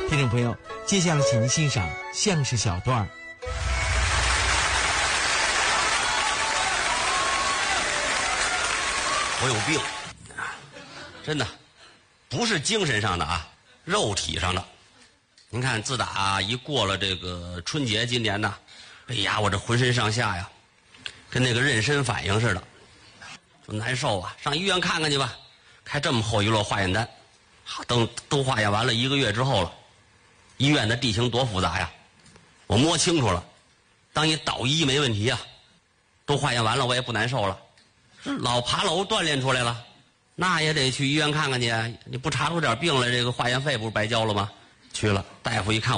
听众朋友，接下来请您欣赏相声小段儿。 我有病，真的，不是精神上的啊，肉体上的。您看，自打一过了这个春节，今年呢，哎呀，我这浑身上下呀，跟那个妊娠反应似的，就难受啊。上医院看看去吧，开这么厚一摞化验单，好，等都化验完了1个月之后了，医院的地形多复杂呀，我摸清楚了，当一岛医没问题呀，都化验完了，我也不难受了。老爬楼锻炼出来了，那也得去医院看看去。你不查出点病来，这个化验费不是白交了吗？去了，大夫一看